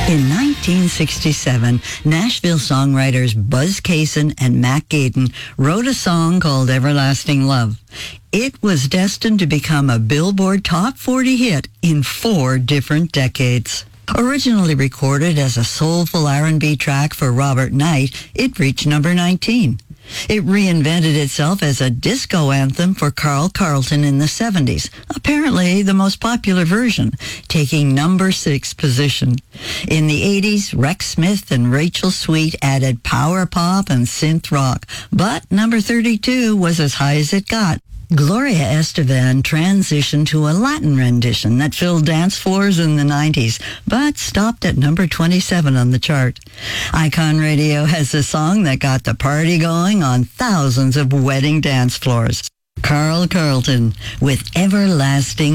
In 1967, Nashville songwriters Buzz Cason and Mac Gaden wrote a song called Everlasting Love. It was destined to become a Billboard Top 40 hit in 4 different decades. Originally recorded as a soulful R&B track for Robert Knight, it reached number 19. It reinvented itself as a disco anthem for Carl Carlton in the 70s, apparently the most popular version, taking number 6 position. In the 80s, Rex Smith and Rachel Sweet added power pop and synth rock, but number 32 was as high as it got. Gloria Estefan transitioned to a Latin rendition that filled dance floors in the 90s, but stopped at number 27 on the chart. Icon Radio has a song that got the party going on thousands of wedding dance floors. Carl Carlton with Everlasting